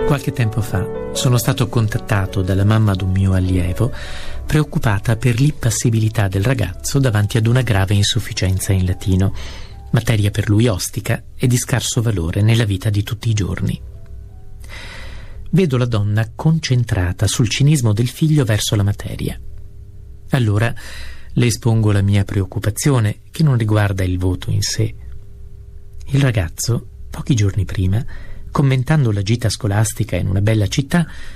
Qualche tempo fa sono stato contattato dalla mamma di un mio allievo, preoccupata per l'impassibilità del ragazzo davanti ad una grave insufficienza in latino, materia per lui ostica e di scarso valore nella vita di tutti i giorni. Vedo la donna concentrata sul cinismo del figlio verso la materia. Allora le espongo la mia preoccupazione, che non riguarda il voto in sé. Il ragazzo, pochi giorni prima, commentando la gita scolastica in una bella città,